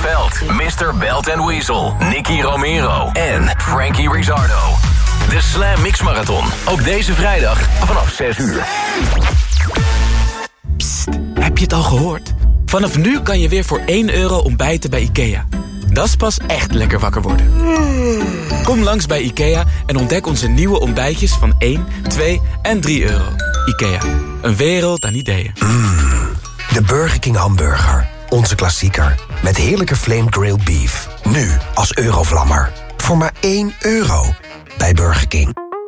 Veld, Mr. Belt and Weasel, Nicky Romero en Frankie Rizzardo. De Slam Mix Marathon, ook deze vrijdag vanaf 6 uur. Psst, heb je het al gehoord? Vanaf nu kan je weer voor €1 ontbijten bij IKEA. Dat is pas echt lekker wakker worden. Kom langs bij IKEA en ontdek onze nieuwe ontbijtjes van 1, 2 en €3. IKEA, een wereld aan ideeën. De Burger King hamburger. Onze klassieker. Met heerlijke flame grilled beef. Nu als Eurovlammer. Voor maar €1. Bij Burger King.